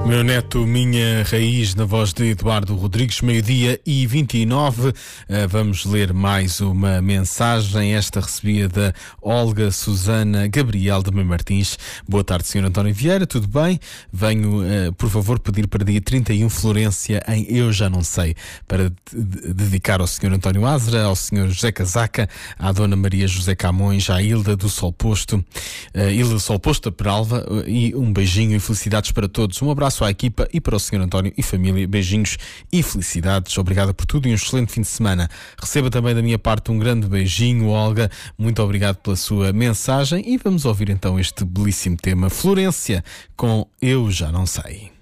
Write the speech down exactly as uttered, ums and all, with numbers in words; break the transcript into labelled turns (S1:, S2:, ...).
S1: Meu neto, minha raiz, na voz de Eduardo Rodrigues, meio-dia e vinte e nove. Uh, vamos ler mais uma mensagem. Esta recebida da Olga Susana Gabriel de Mãe Martins. Boa tarde, senhor António Vieira, tudo bem? Venho, uh, por favor, pedir para dia trinta e um Florência em Eu Já Não Sei, para dedicar ao senhor António Azra, ao senhor José Casaca, à dona Maria José Camões, à Hilda do Sol Posto, uh, Hilda do Sol Posto, a Peralva, uh, e um beijinho e felicidades para todos. Um abraço à equipa e para o senhor António e família. Beijinhos e felicidades. Obrigado por tudo e um excelente fim de semana. Receba também da minha parte um grande beijinho, Olga. Muito obrigado pela sua mensagem e vamos ouvir então este belíssimo tema Florência com Eu Já Não Sei.